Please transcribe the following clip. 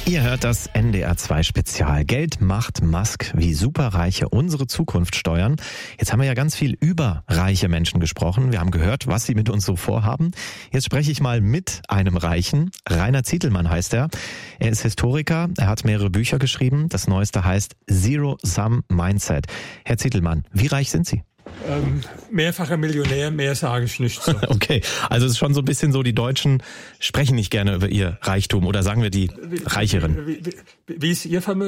Ihr hört das NDR 2 Spezial. Geld, Macht, Musk, wie Superreiche unsere Zukunft steuern. Jetzt haben wir ja ganz viel über reiche Menschen gesprochen. Wir haben gehört, was sie mit uns so vorhaben. Jetzt spreche ich mal mit einem Reichen. Rainer Zietelmann heißt er. Er ist Historiker. Er hat mehrere Bücher geschrieben. Das neueste heißt Zero-Sum Mindset. Herr Zietelmann, wie reich sind Sie? Mehrfacher Millionär, mehr sage ich nicht so. Okay, also es ist schon so ein bisschen so, die Deutschen sprechen nicht gerne über ihr Reichtum oder sagen wir die Reicheren. Wie ist Ihr Vermögen?